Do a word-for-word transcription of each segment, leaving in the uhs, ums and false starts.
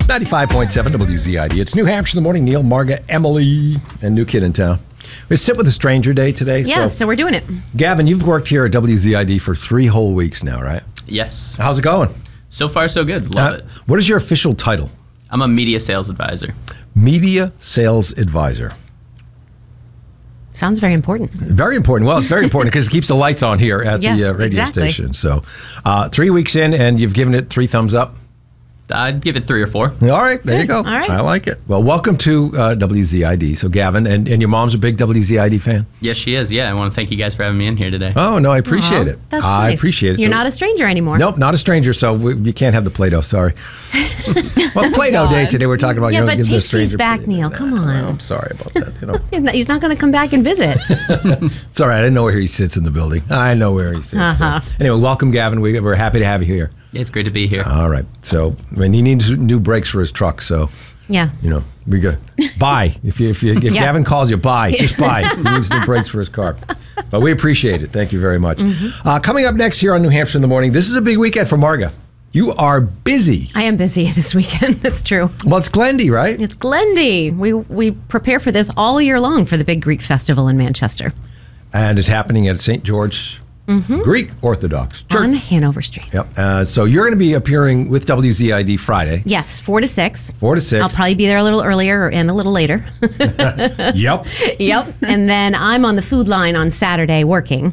ninety-five point seven W Z I D. It's New Hampshire in the morning. Neil, Marga, Emily, and new kid in town. We sit with a stranger day today. Yeah, so, so we're doing it. Gavin, you've worked here at W Z I D for three whole weeks now, right? Yes. How's it going? So far, so good. Love Uh, it. What is your official title? I'm a media sales advisor. Media Sales Advisor. Sounds very important. Very important. Well, it's very important because it keeps the lights on here at Yes, the uh, radio exactly. station. So uh, three weeks in and you've given it three thumbs up. I'd give it three or four. All right, there Good. you go. All right. I like it. Well, welcome to uh, W Z I D. So, Gavin, and, and your mom's a big W Z I D fan? Yes, she is. Yeah, I want to thank you guys for having me in here today. Oh, no, I appreciate Aw, it. That's I nice. appreciate it. You're So- not a stranger anymore. Nope, not a stranger, so we, you can't have the Play-Doh, sorry. Well, Play-Doh God. day today, we're talking about, Yeah, you know, but give the take stranger. Steve's back, Neil. Come on. I'm sorry about that, you know. He's not going to come back and visit. It's all right, I know where he sits in the building. I know where he sits. So. Uh-huh. Anyway, welcome, Gavin. We, we're happy to have you here. It's great to be here. All right, so, I mean, he needs new brakes for his truck, so... Yeah. You know, we go buy. If you, if you, if Yeah. Gavin calls you, buy. Just buy. He needs new brakes for his car. But we appreciate it. Thank you very much. Mm-hmm. Uh, coming up next here on New Hampshire in the morning, this is a big weekend for Marga. You are busy. I am busy this weekend. That's true. Well, it's Glendy, right? It's Glendy. We we prepare for this all year long for the big Greek festival in Manchester And it's happening at Saint George Greek Orthodox Church. on Hanover Street. Yep. Uh, so you're going to be appearing with W Z I D Friday, Yes, four to six. four to six. I'll probably be there a little earlier and a little later. Yep. Yep. And then I'm on the food line on Saturday working.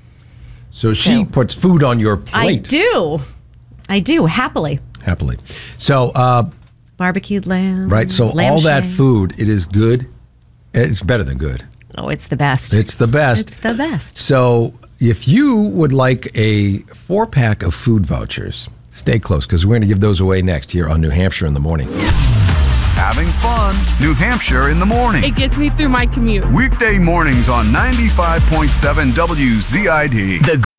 So, she So- puts food on your plate. I do. I do, happily. Happily. So, uh, Barbecued lamb. right. So lamb all that shank. food, it is good. It's better than good. Oh, it's the best. It's the best. It's the best. So if you would like a four pack of food vouchers, stay close because we're going to give those away next here on New Hampshire in the morning. Having fun. New Hampshire in the morning. It gets me through my commute. Weekday mornings on ninety-five point seven W Z I D.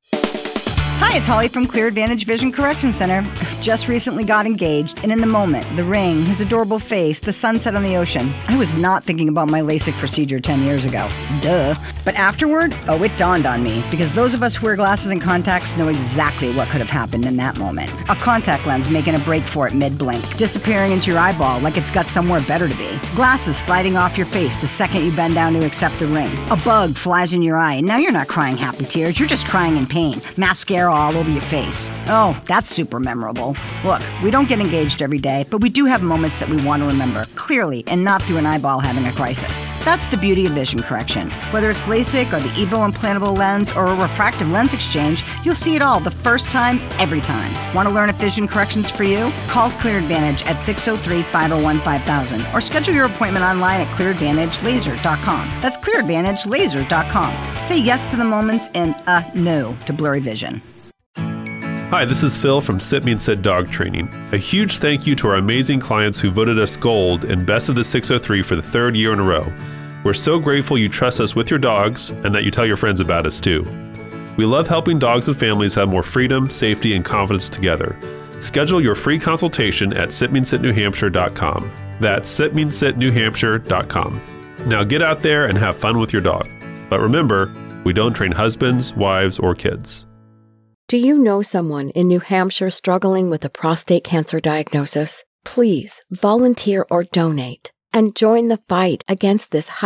Hi, it's Holly from Clear Advantage Vision Correction Center. Just recently got engaged, and in the moment, the ring, his adorable face, the sunset on the ocean, I was not thinking about my LASIK procedure ten years ago. Duh. But afterward, oh, it dawned on me, because those of us who wear glasses and contacts know exactly what could have happened in that moment. A contact lens making a break for it mid-blink, disappearing into your eyeball like it's got somewhere better to be. Glasses sliding off your face the second you bend down to accept the ring. A bug flies in your eye, and now you're not crying happy tears, you're just crying in pain. Mascara all over your face. Oh, that's super memorable. Look, we don't get engaged every day, but we do have moments that we want to remember, clearly, and not through an eyeball having a crisis. That's the beauty of vision correction. Whether it's LASIK or the EVO implantable lens or a refractive lens exchange, you'll see it all the first time, every time. Want to learn if vision correction's for you? Call Clear Advantage at six oh three, five oh one, five thousand or schedule your appointment online at clear advantage laser dot com. That's clear advantage laser dot com. Say yes to the moments and uh, no to blurry vision. Hi, this is Phil from Sit Me and Sit Dog Training. A huge thank you to our amazing clients who voted us gold and best of the six oh three for the third year in a row. We're so grateful you trust us with your dogs and that you tell your friends about us too. We love helping dogs and families have more freedom, safety, and confidence together. Schedule your free consultation at sit mean sit new hampshire dot com. That's sit mean sit new hampshire dot com. Now get out there and have fun with your dog. But remember, we don't train husbands, wives, or kids. Do you know someone in New Hampshire struggling with a prostate cancer diagnosis? Please volunteer or donate and join the fight against this